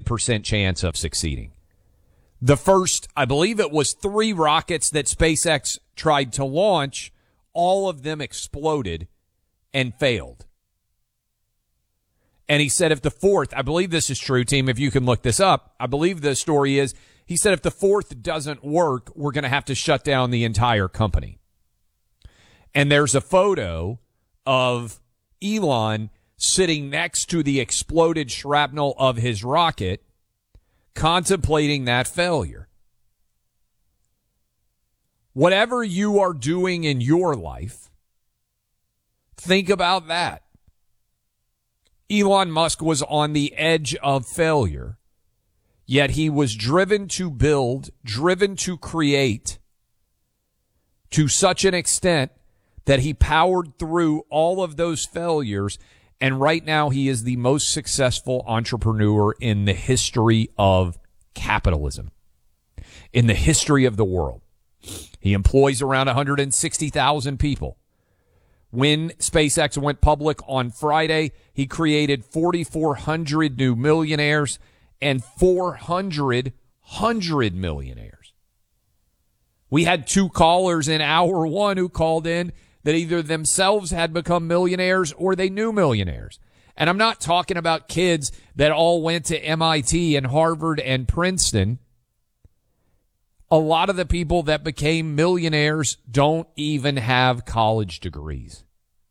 100% chance of succeeding. The first, I believe it was 3 rockets that SpaceX tried to launch, all of them exploded and failed. And he said if the 4th, I believe this is true, team, if you can look this up, I believe the story is, he said if the 4th doesn't work, we're going to have to shut down the entire company. And there's a photo of Elon sitting next to the exploded shrapnel of his rocket, contemplating that failure. Whatever you are doing in your life, think about that. Elon Musk was on the edge of failure, yet he was driven to build, driven to create to such an extent that he powered through all of those failures. And right now he is the most successful entrepreneur in the history of capitalism, in the history of the world. He employs around 160,000 people. When SpaceX went public on Friday, he created 4,400 new millionaires and 400 millionaires. We had 2 callers in hour 1 who called in that either themselves had become millionaires or they knew millionaires. And I'm not talking about kids that all went to MIT and Harvard and Princeton. A lot of the people that became millionaires don't even have college degrees.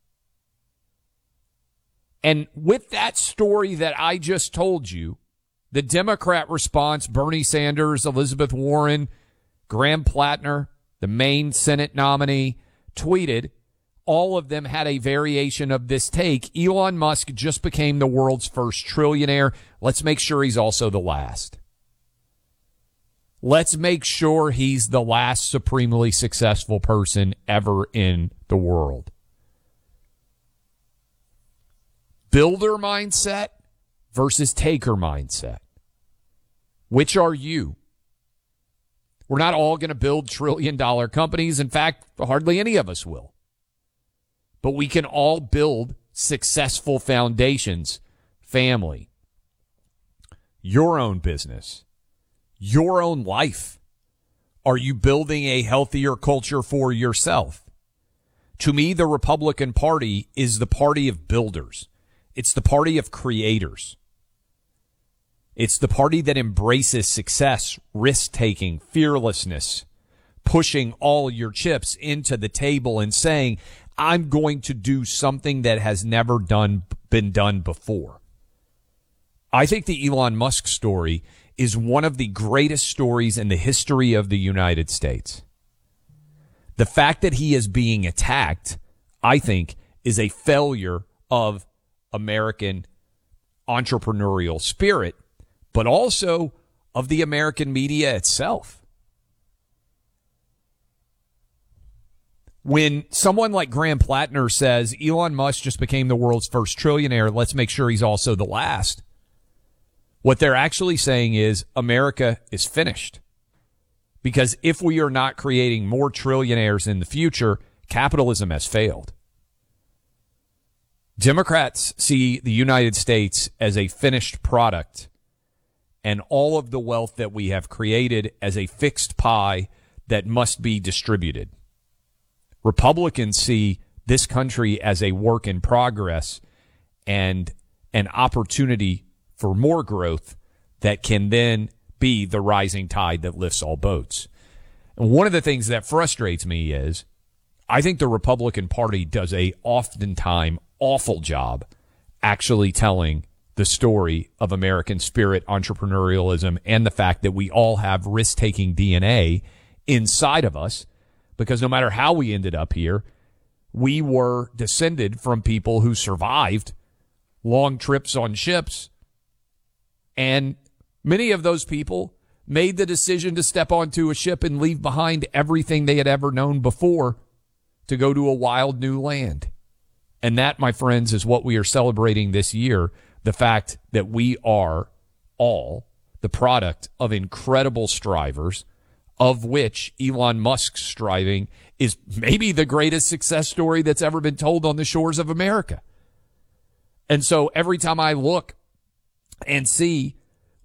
And with that story that I just told you, the Democrat response, Bernie Sanders, Elizabeth Warren, Graham Plattner, the Maine Senate nominee, tweeted, all of them had a variation of this take. Elon Musk just became the world's first trillionaire. Let's make sure he's also the last. Let's make sure he's the last supremely successful person ever in the world. Builder mindset versus taker mindset. Which are you? We're not all going to build trillion-dollar companies. In fact, hardly any of us will. But we can all build successful foundations, family, your own business, your own life. Are you building a healthier culture for yourself? To me, the Republican Party is the party of builders. It's the party of creators. It's the party that embraces success, risk-taking, fearlessness, pushing all your chips into the table and saying, I'm going to do something that has never been done before. I think the Elon Musk story is one of the greatest stories in the history of the United States. The fact that he is being attacked, I think, is a failure of American entrepreneurial spirit, but also of the American media itself. When someone like Graham Plattner says Elon Musk just became the world's first trillionaire, let's make sure he's also the last, what they're actually saying is America is finished. Because if we are not creating more trillionaires in the future, capitalism has failed. Democrats see the United States as a finished product and all of the wealth that we have created as a fixed pie that must be distributed. Republicans see this country as a work in progress and an opportunity for more growth that can then be the rising tide that lifts all boats. And one of the things that frustrates me is I think the Republican Party does a oftentimes awful job actually telling the story of American spirit, entrepreneurialism, and the fact that we all have risk-taking DNA inside of us, because no matter how we ended up here, we were descended from people who survived long trips on ships. And many of those people made the decision to step onto a ship and leave behind everything they had ever known before to go to a wild new land. And that, my friends, is what we are celebrating this year, the fact that we are all the product of incredible strivers, of which Elon Musk's striving is maybe the greatest success story that's ever been told on the shores of America. And so every time I look and see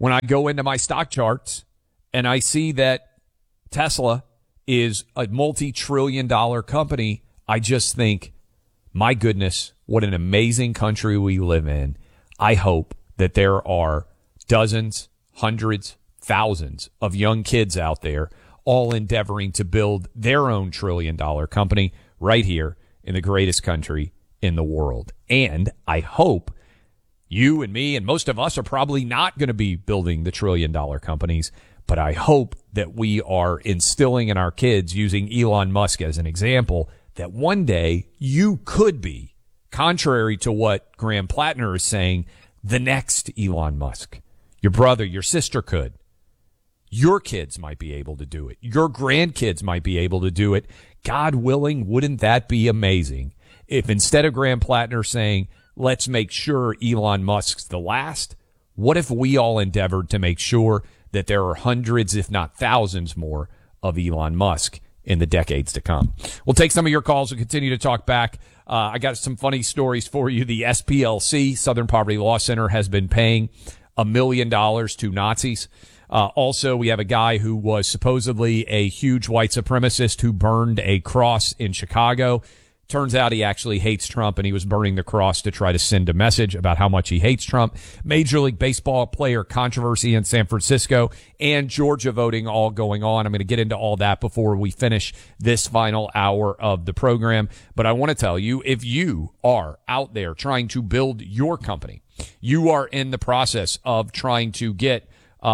when I go into my stock charts and I see that Tesla is a multi-trillion-dollar company, I just think, my goodness, what an amazing country we live in. I hope that there are dozens, hundreds, thousands of young kids out there all endeavoring to build their own trillion-dollar company right here in the greatest country in the world. And I hope you and me and most of us are probably not going to be building the trillion-dollar companies, but I hope that we are instilling in our kids, using Elon Musk as an example, that one day you could be, contrary to what Graham Plattner is saying, the next Elon Musk. Your brother, your sister could. Your kids might be able to do it. Your grandkids might be able to do it. God willing, wouldn't that be amazing if instead of Graham Plattner saying, let's make sure Elon Musk's the last, what if we all endeavored to make sure that there are hundreds, if not thousands more of Elon Musk in the decades to come? We'll take some of your calls and continue to talk back. I got some funny stories for you. The SPLC, Southern Poverty Law Center, has been paying $1 million to Nazis. Also, we have a guy who was supposedly a huge white supremacist who burned a cross in Chicago. Turns out he actually hates Trump, and he was burning the cross to try to send a message about how much he hates Trump. Major League Baseball player controversy in San Francisco, and Georgia voting all going on. I'm going to get into all that before we finish this final hour of the program. But I want to tell you, if you are out there trying to build your company, you are in the process of trying to get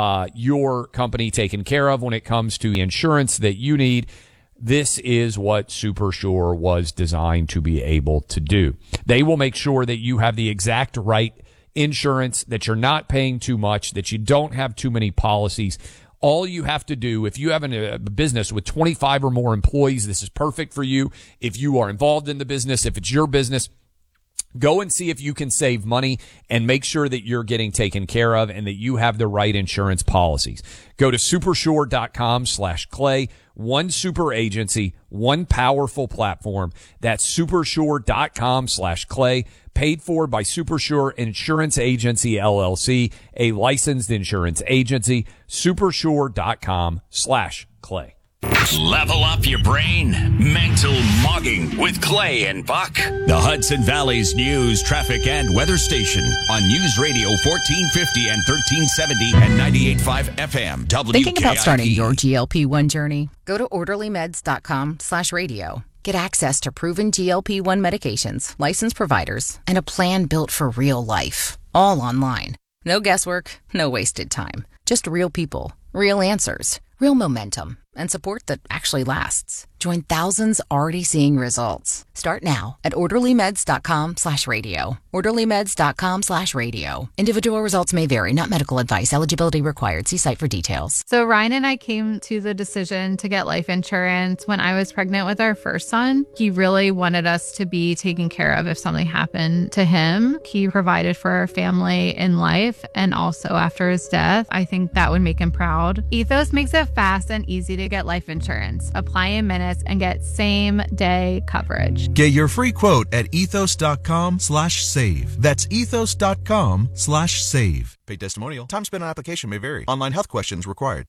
your company taken care of when it comes to the insurance that you need, this is what SuperSure was designed to be able to do. They will make sure that you have the exact right insurance, that you're not paying too much, that you don't have too many policies. All you have to do, if you have a business with 25 or more employees, this is perfect for you. If you are involved in the business, if it's your business, go and see if you can save money and make sure that you're getting taken care of and that you have the right insurance policies. Go to supersure.com/Clay. One super agency, one powerful platform. That's supersure.com/Clay. Paid for by SuperSure Insurance Agency, LLC, a licensed insurance agency. Supersure.com/Clay. Level up your brain. Mental Mogging with Clay and Buck. The Hudson Valley's news, traffic, and weather station on News Radio 1450 and 1370 and 98.5 FM. WKIP. Thinking about starting your GLP-1 journey? Go to orderlymeds.com/radio. Get access to proven GLP-1 medications, licensed providers, and a plan built for real life. All online. No guesswork, no wasted time. Just real people, real answers, real momentum, and support that actually lasts. Join thousands already seeing results. Start now at orderlymeds.com/radio. orderlymeds.com/radio. Individual results may vary, not medical advice. Eligibility required. See site for details. So Ryan and I came to the decision to get life insurance when I was pregnant with our first son. He really wanted us to be taken care of if something happened to him. He provided for our family in life and also after his death. I think that would make him proud. Ethos makes it fast and easy to get life insurance. Apply in minutes and get same-day coverage. Get your free quote at ethos.com/save. That's ethos.com/save. Paid testimonial. Time spent on application may vary. Online health questions required.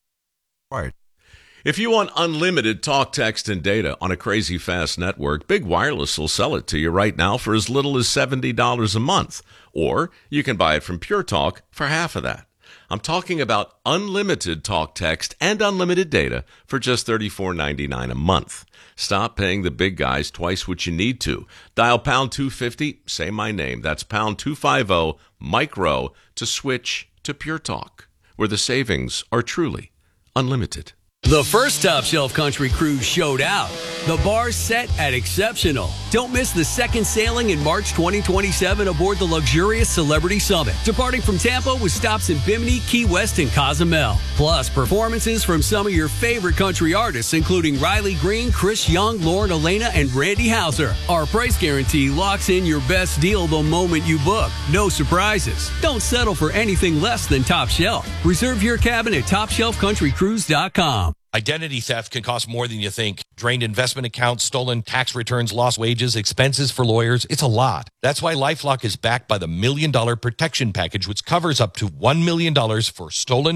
If you want unlimited talk, text, and data on a crazy fast network, Big Wireless will sell it to you right now for as little as $70 a month. Or you can buy it from Pure Talk for half of that. I'm talking about unlimited talk, text, and unlimited data for just $34.99 a month. Stop paying the big guys twice what you need to. Dial pound 250, say my name. That's pound 250, micro, to switch to Pure Talk, where the savings are truly unlimited. The first Top Shelf Country Cruise showed out. The bar's set at exceptional. Don't miss the second sailing in March 2027 aboard the luxurious Celebrity Summit, departing from Tampa with stops in Bimini, Key West, and Cozumel. Plus, performances from some of your favorite country artists, including Riley Green, Chris Young, Lauren Elena, and Randy Houser. Our price guarantee locks in your best deal the moment you book. No surprises. Don't settle for anything less than Top Shelf. Reserve your cabin at TopShelfCountryCruise.com. Identity theft can cost more than you think. Drained investment accounts, stolen tax returns, lost wages, expenses for lawyers. It's a lot. That's why LifeLock is backed by the $1 Million Protection Package, which covers up to $1 million for stolen